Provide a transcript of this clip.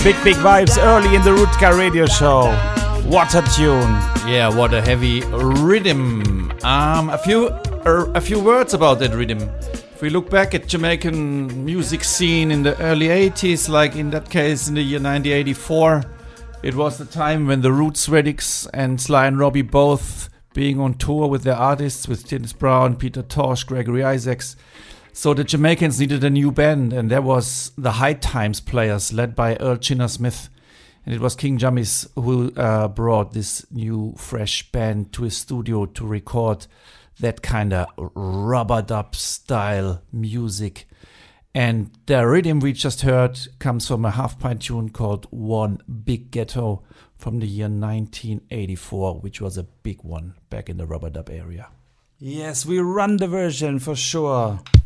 Big vibes early in the Rootka radio show. What a tune. Yeah, what a heavy rhythm. A few words about that rhythm. If we look back at Jamaican music scene in the early 80s, like in that case in the year 1984, it was the time when the Roots Radics and Sly and Robbie both being on tour with their artists, with Dennis Brown, Peter Tosh, Gregory Isaacs. So the Jamaicans needed a new band, and there was the High Times Players, led by Earl Chinner Smith. And it was King Jammies who brought this new, fresh band to his studio to record that kind of rub-a-dub style music. And the rhythm we just heard comes from a half-pint tune called One Big Ghetto from the year 1984, which was a big one back in the rub-a-dub area. Yes, we run the version for sure.